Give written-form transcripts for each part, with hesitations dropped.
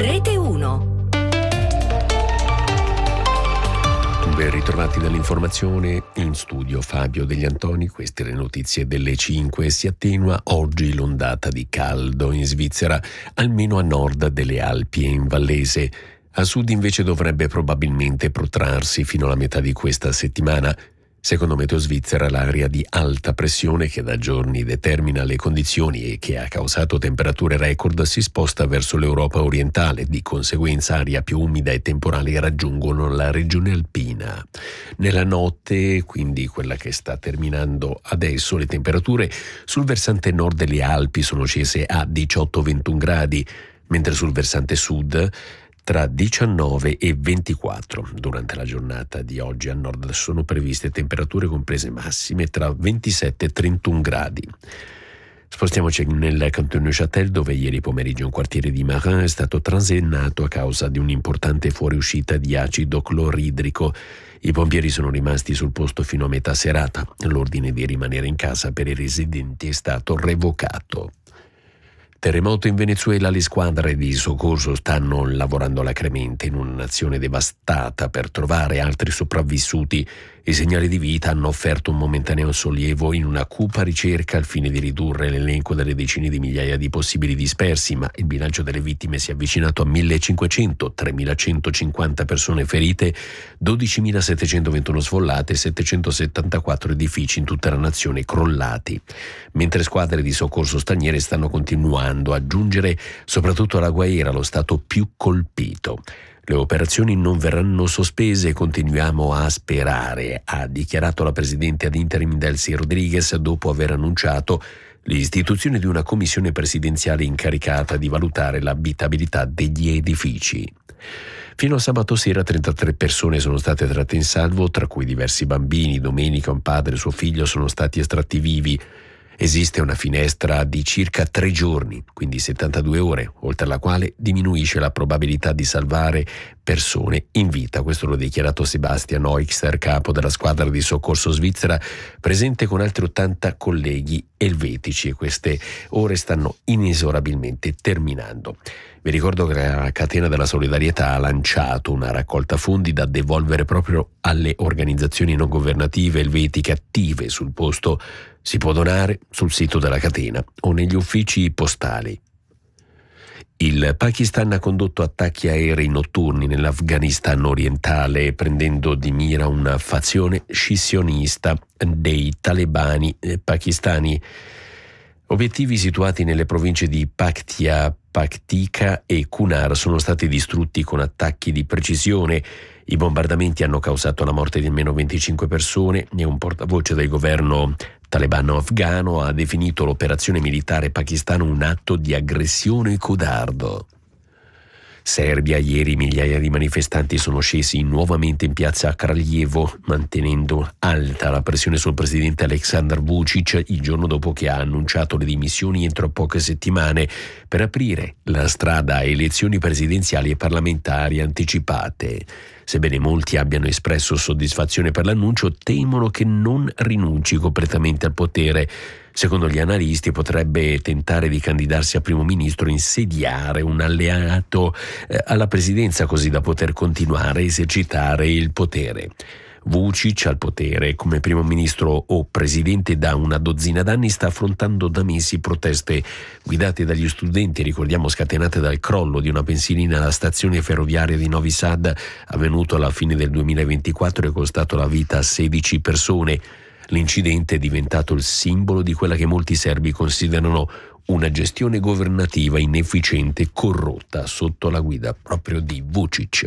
Rete 1. Ben ritrovati dall'informazione, in studio Fabio Degli Antoni. Queste le notizie delle 5. Si attenua oggi l'ondata di caldo in Svizzera, almeno a nord delle Alpi e in Vallese. A sud invece dovrebbe probabilmente protrarsi fino alla metà di questa settimana. Secondo Meteo Svizzera, l'area di alta pressione che da giorni determina le condizioni e che ha causato temperature record si sposta verso l'Europa orientale. Di conseguenza aria più umida e temporali raggiungono la regione alpina. Nella notte, quindi quella che sta terminando adesso, le temperature sul versante nord delle Alpi sono scese a 18-21 gradi, mentre sul versante sud tra 19 e 24. Durante la giornata di oggi a nord sono previste temperature comprese massime tra 27 e 31 gradi. Spostiamoci nel canton Neuchâtel, dove ieri pomeriggio un quartiere di Marin è stato transennato a causa di un'importante fuoriuscita di acido cloridrico. I pompieri sono rimasti sul posto fino a metà serata. L'ordine di rimanere in casa per i residenti è stato revocato. Terremoto in Venezuela, le squadre di soccorso stanno lavorando alacremente in una nazione devastata per trovare altri sopravvissuti. I segnali di vita hanno offerto un momentaneo sollievo in una cupa ricerca al fine di ridurre l'elenco delle decine di migliaia di possibili dispersi, ma il bilancio delle vittime si è avvicinato a 1.500, 3.150 persone ferite, 12.721 sfollate e 774 edifici in tutta la nazione crollati. Mentre squadre di soccorso straniere stanno continuando a giungere soprattutto alla Guaira, lo stato più colpito. Le operazioni non verranno sospese e continuiamo a sperare, ha dichiarato la presidente ad interim Delcy Rodriguez dopo aver annunciato l'istituzione di una commissione presidenziale incaricata di valutare l'abitabilità degli edifici. Fino a sabato sera 33 persone sono state tratte in salvo, tra cui diversi bambini. Domenica un padre e suo figlio sono stati estratti vivi. Esiste una finestra di circa 3 giorni, quindi 72 ore, oltre alla quale diminuisce la probabilità di salvare persone in vita. Questo lo ha dichiarato Sebastian Oixter, capo della squadra di soccorso svizzera, presente con altri 80 colleghi elvetici, e queste ore stanno inesorabilmente terminando. Vi ricordo che la Catena della Solidarietà ha lanciato una raccolta fondi da devolvere proprio alle organizzazioni non governative elvetiche attive sul posto. Si può donare sul sito della catena o negli uffici postali. Il Pakistan ha condotto attacchi aerei notturni nell'Afghanistan orientale, prendendo di mira una fazione scissionista dei talebani pakistani. Obiettivi situati nelle province di Paktia, Paktika e Kunar sono stati distrutti con attacchi di precisione. I bombardamenti hanno causato la morte di almeno 25 persone e un portavoce del governo talebano afghano ha definito l'operazione militare pakistana un atto di aggressione codardo. Serbia, ieri migliaia di manifestanti sono scesi nuovamente in piazza Kraljevo, mantenendo alta la pressione sul presidente Aleksandar Vučić il giorno dopo che ha annunciato le dimissioni entro poche settimane per aprire la strada a elezioni presidenziali e parlamentari anticipate. Sebbene molti abbiano espresso soddisfazione per l'annuncio, temono che non rinunci completamente al potere. Secondo gli analisti potrebbe tentare di candidarsi a primo ministro e insediare un alleato alla presidenza, così da poter continuare a esercitare il potere. Vučić al potere come primo ministro o presidente da una dozzina d'anni sta affrontando da mesi proteste guidate dagli studenti, ricordiamo scatenate dal crollo di una pensilina alla stazione ferroviaria di Novi Sad avvenuto alla fine del 2024 e costato la vita a 16 persone. L'incidente è diventato il simbolo di quella che molti serbi considerano una gestione governativa inefficiente e corrotta sotto la guida proprio di Vučić.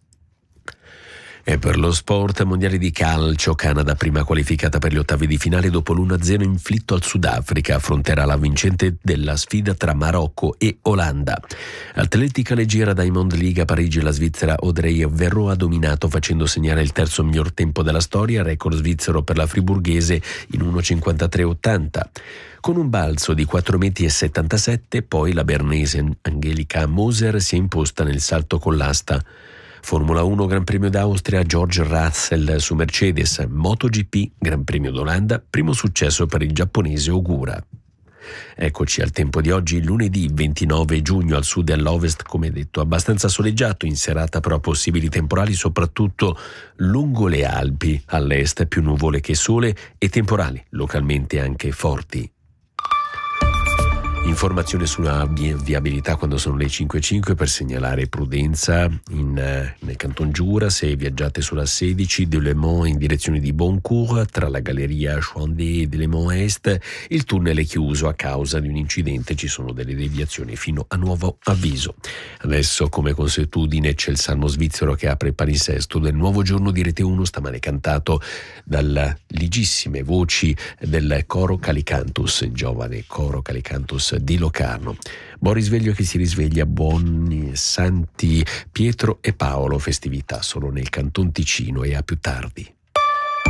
E per lo sport, mondiale di calcio, Canada prima qualificata per gli ottavi di finale dopo l'1-0 inflitto al Sudafrica, affronterà la vincente della sfida tra Marocco e Olanda. Atletica leggera Diamond League a Parigi, la svizzera Audrey Verreau ha dominato facendo segnare il terzo miglior tempo della storia, record svizzero per la friburghese in 1:53.80. Con un balzo di 4,77 m, poi la bernese Angelica Moser si è imposta nel salto con l'asta. Formula 1 Gran Premio d'Austria, George Russell su Mercedes. MotoGP Gran Premio d'Olanda, primo successo per il giapponese Ogura. Eccoci al tempo di oggi, lunedì 29 giugno, al sud e all'ovest, come detto, abbastanza soleggiato, in serata però possibili temporali soprattutto lungo le Alpi, all'est più nuvole che sole e temporali, localmente anche forti. Informazione sulla viabilità quando sono le 5.05 per segnalare prudenza nel Canton Giura se viaggiate sulla 16 de Le Mans in direzione di Boncourt tra la galleria Chouandé e de Le Mans Est. Il tunnel è chiuso a causa di un incidente, ci sono delle deviazioni fino a nuovo avviso. Adesso, come consuetudine, c'è il Salmo svizzero che apre il palinsesto del nuovo giorno di Rete 1, stamane cantato dalle ligissime voci del coro Calicantus, il giovane coro Calicantus di Locarno. Buon risveglio che si risveglia, buoni Santi Pietro e Paolo, festività solo nel Canton Ticino, e a più tardi.